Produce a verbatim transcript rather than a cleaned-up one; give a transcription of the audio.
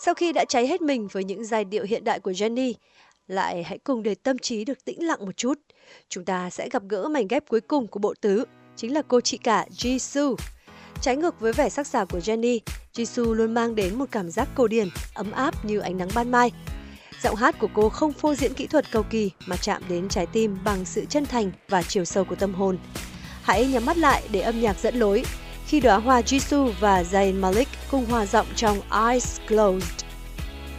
Sau khi đã cháy hết mình với những giai điệu hiện đại của Jennie, lại hãy cùng để tâm trí được tĩnh lặng một chút. Chúng ta sẽ gặp gỡ mảnh ghép cuối cùng của bộ tứ, chính là cô chị cả Jisoo. Trái ngược với vẻ sắc sảo của Jennie, Jisoo luôn mang đến một cảm giác cổ điển, ấm áp như ánh nắng ban mai. Giọng hát của cô không phô diễn kỹ thuật cầu kỳ mà chạm đến trái tim bằng sự chân thành và chiều sâu của tâm hồn. Hãy nhắm mắt lại để âm nhạc dẫn lối khi đóa hoa Jisoo và Zayn Malik cùng hòa giọng trong Eyes Closed.